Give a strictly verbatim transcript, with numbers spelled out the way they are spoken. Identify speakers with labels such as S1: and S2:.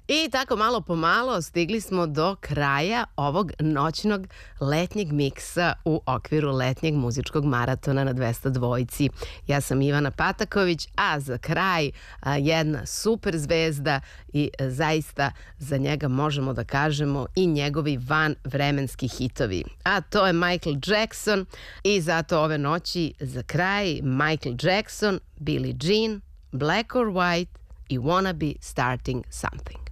S1: I tako malo po malo stigli smo do kraja ovog noćnog letnjeg miksa u okviru letnjeg muzičkog maratona na dvesta dvojici. Ja sam Ivana Pataković, a za kraj a, jedna super zvezda i a, zaista za njega možemo da kažemo i njegovi vanvremenski hitovi. A to je Michael Jackson i zato ove noći za kraj Michael Jackson, Billie Jean, Black or White i Wanna Be Starting Something.